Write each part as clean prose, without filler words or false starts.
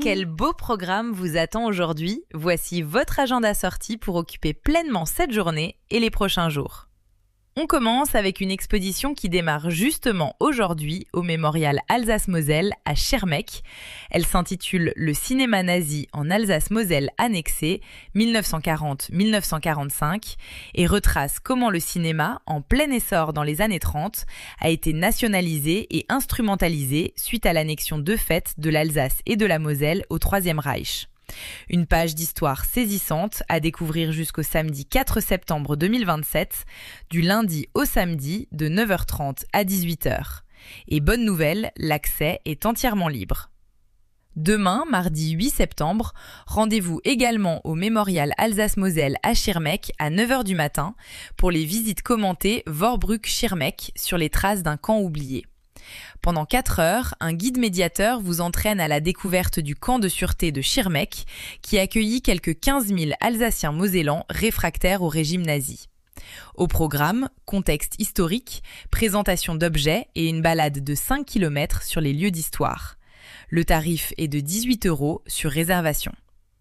Quel beau programme vous attend aujourd'hui. Voici votre agenda sortie pour occuper pleinement cette journée et les prochains jours. On commence avec une exposition qui démarre justement aujourd'hui au mémorial Alsace-Moselle à Schirmeck. Elle s'intitule « Le cinéma nazi en Alsace-Moselle annexé 1940-1945 » et retrace comment le cinéma, en plein essor dans les années 30, a été nationalisé et instrumentalisé suite à l'annexion de fait de l'Alsace et de la Moselle au Troisième Reich. Une page d'histoire saisissante à découvrir jusqu'au samedi 4 septembre 2027, du lundi au samedi de 9h30 à 18h. Et bonne nouvelle, l'accès est entièrement libre. Demain, mardi 8 septembre, rendez-vous également au mémorial Alsace-Moselle à Schirmeck à 9h du matin pour les visites commentées Vorbrück-Schirmeck sur les traces d'un camp oublié. Pendant 4 heures, un guide médiateur vous entraîne à la découverte du camp de sûreté de Schirmeck qui accueillit quelques 15 000 Alsaciens mosellans réfractaires au régime nazi. Au programme, contexte historique, présentation d'objets et une balade de 5 km sur les lieux d'histoire. Le tarif est de 18 € sur réservation.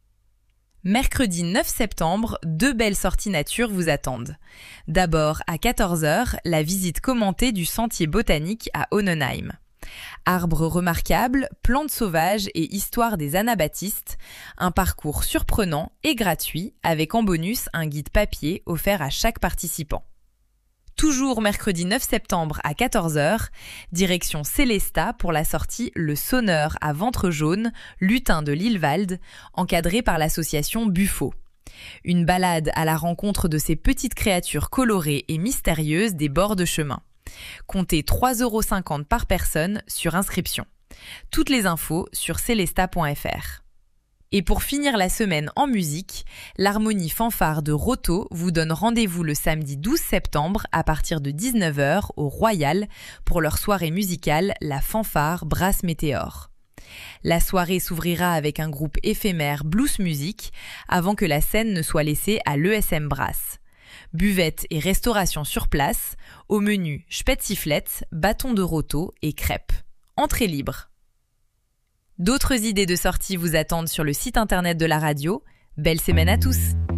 Mercredi 9 septembre, 2 belles sorties nature vous attendent. D'abord, à 14h, la visite commentée du sentier botanique à Onnenheim. Arbres remarquables, plantes sauvages et histoire des anabaptistes, un parcours surprenant et gratuit avec en bonus un guide papier offert à chaque participant. Toujours mercredi 9 septembre à 14h, direction Célestat pour la sortie Le Sonneur à ventre jaune, lutin de Lillewald, encadré par l'association Buffo. Une balade à la rencontre de ces petites créatures colorées et mystérieuses des bords de chemin. Comptez 3,50 € par personne sur inscription. Toutes les infos sur celesta.fr. Et pour finir la semaine en musique, l'harmonie fanfare de Roto vous donne rendez-vous le samedi 12 septembre à partir de 19h au Royal pour leur soirée musicale La Fanfare Brass Météore. La soirée s'ouvrira avec un groupe éphémère blues music avant que la scène ne soit laissée à l'ESM Brass. Buvette et restauration sur place, au menu spätziflette, bâton de Roto et crêpes. Entrée libre. D'autres idées de sortie vous attendent sur le site internet de la radio. Belle semaine à tous!